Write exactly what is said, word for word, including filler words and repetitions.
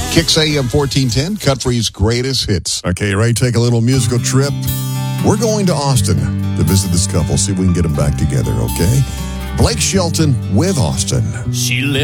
Kicks A M fourteen ten, country's greatest hits. Okay, right, take a little musical trip. We're going to Austin to visit this couple, see if we can get them back together, okay? Blake Shelton with Austin. She lives